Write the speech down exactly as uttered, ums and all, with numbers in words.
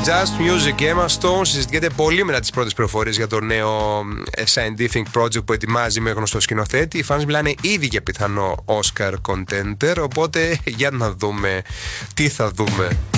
Just Music και Emma Stone συζητιέται πολύ μετά τις πρώτες πληροφορίες για το νέο scientific project που ετοιμάζει με γνωστό σκηνοθέτη. Οι fans μιλάνε ήδη για πιθανό Oscar contender, οπότε για να δούμε τι θα δούμε.